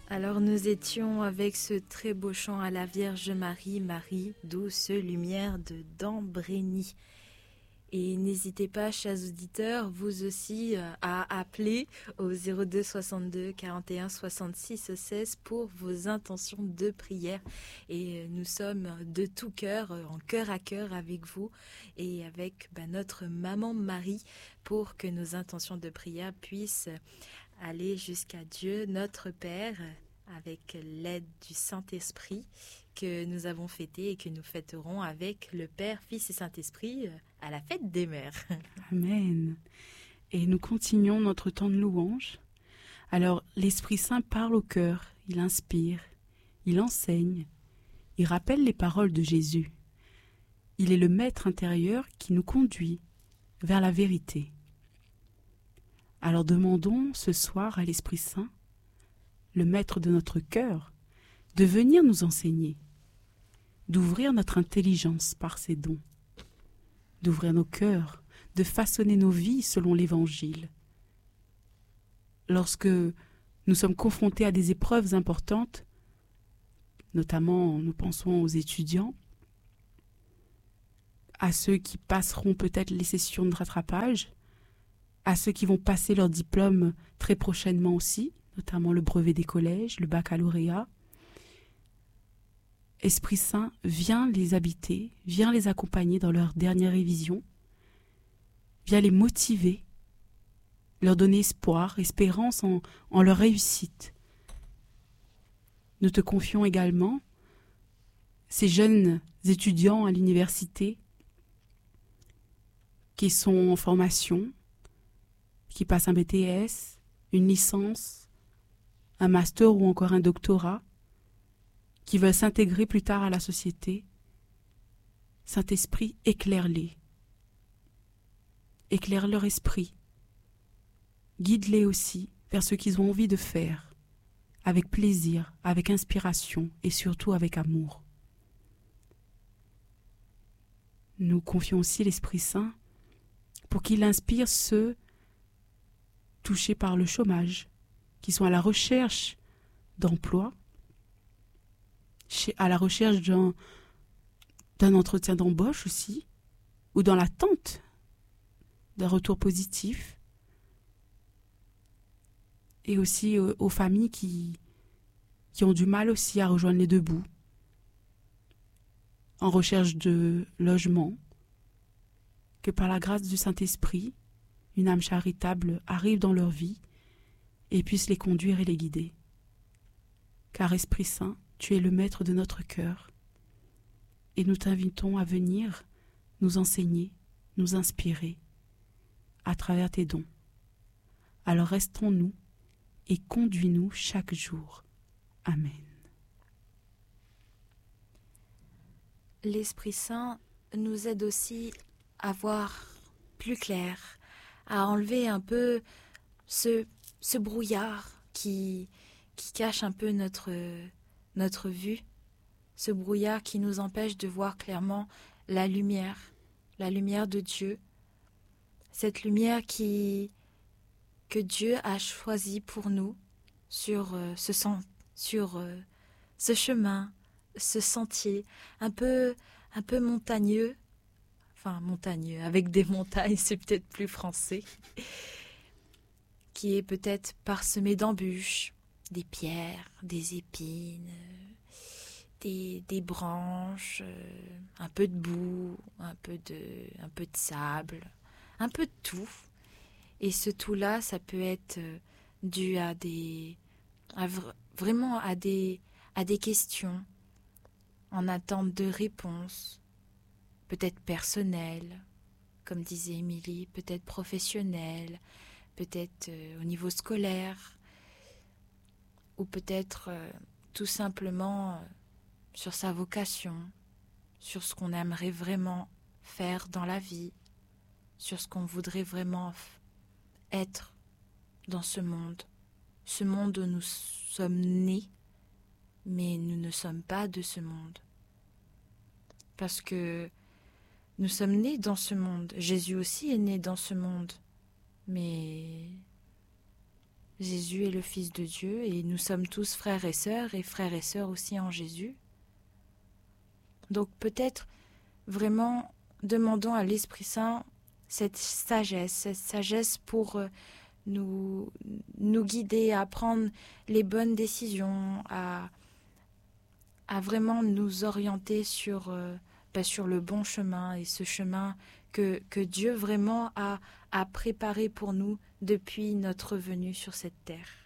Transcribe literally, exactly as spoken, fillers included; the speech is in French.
Alors nous étions avec ce très beau chant à la Vierge Marie, Marie, douce lumière de Dambrény. Et n'hésitez pas, chers auditeurs, vous aussi à appeler au zéro deux soixante-deux quarante et un soixante-six seize pour vos intentions de prière. Et nous sommes de tout cœur, en cœur à cœur avec vous et avec bah, notre maman Marie pour que nos intentions de prière puissent aller jusqu'à Dieu, notre Père, avec l'aide du Saint-Esprit que nous avons fêté et que nous fêterons avec le Père, Fils et Saint-Esprit à la fête des mères. Amen. Et nous continuons notre temps de louange. Alors, l'Esprit Saint parle au cœur, il inspire, il enseigne, il rappelle les paroles de Jésus. Il est le maître intérieur qui nous conduit vers la vérité. Alors demandons ce soir à l'Esprit Saint, le maître de notre cœur, de venir nous enseigner, d'ouvrir notre intelligence par ses dons, d'ouvrir nos cœurs, de façonner nos vies selon l'Évangile. Lorsque nous sommes confrontés à des épreuves importantes, notamment nous pensons aux étudiants, à ceux qui passeront peut-être les sessions de rattrapage, à ceux qui vont passer leur diplôme très prochainement aussi, notamment le brevet des collèges, le baccalauréat. Esprit Saint, viens les habiter, viens les accompagner dans leur dernière révision, viens les motiver, leur donner espoir, espérance en, en leur réussite. Nous te confions également ces jeunes étudiants à l'université qui sont en formation, qui passent un B T S, une licence, un master ou encore un doctorat, qui veulent s'intégrer plus tard à la société. Saint-Esprit, éclaire-les. Éclaire leur esprit. Guide-les aussi vers ce qu'ils ont envie de faire, avec plaisir, avec inspiration et surtout avec amour. Nous confions aussi l'Esprit Saint pour qu'il inspire ceux touchés par le chômage, qui sont à la recherche d'emploi, à la recherche d'un, d'un entretien d'embauche aussi, ou dans l'attente d'un retour positif, et aussi aux, aux familles qui, qui ont du mal aussi à rejoindre les deux bouts, en recherche de logement, que par la grâce du Saint-Esprit, une âme charitable arrive dans leur vie et puisse les conduire et les guider. Car Esprit Saint, tu es le maître de notre cœur et nous t'invitons à venir nous enseigner, nous inspirer à travers tes dons. Alors restons-nous et conduis-nous chaque jour. Amen. L'Esprit Saint nous aide aussi à voir plus clair, à enlever un peu ce, ce brouillard qui, qui cache un peu notre, notre vue, ce brouillard qui nous empêche de voir clairement la lumière, la lumière de Dieu, cette lumière qui, que Dieu a choisie pour nous sur, euh, ce, sur euh, ce chemin, ce sentier un peu, un peu montagneux, enfin montagneux, avec des montagnes, c'est peut-être plus français, qui est peut-être parsemé d'embûches, des pierres, des épines, des, des branches, un peu de boue, un peu de, un peu de sable, un peu de tout. Et ce tout-là, ça peut être dû à des, à v- vraiment à des, à des questions en attente de réponses, peut-être personnelles, comme disait Émilie, peut-être professionnelles, peut-être euh, au niveau scolaire, ou peut-être euh, tout simplement euh, sur sa vocation, sur ce qu'on aimerait vraiment faire dans la vie, sur ce qu'on voudrait vraiment f- être dans ce monde, ce monde où nous sommes nés, mais nous ne sommes pas de ce monde. Parce que nous sommes nés dans ce monde. Jésus aussi est né dans ce monde. Mais Jésus est le Fils de Dieu et nous sommes tous frères et sœurs et frères et sœurs aussi en Jésus. Donc peut-être vraiment demandons à l'Esprit Saint cette sagesse, cette sagesse pour nous, nous guider à prendre les bonnes décisions, à, à vraiment nous orienter sur, euh, bah, sur le bon chemin et ce chemin que, que Dieu vraiment a, a préparé pour nous depuis notre venue sur cette terre.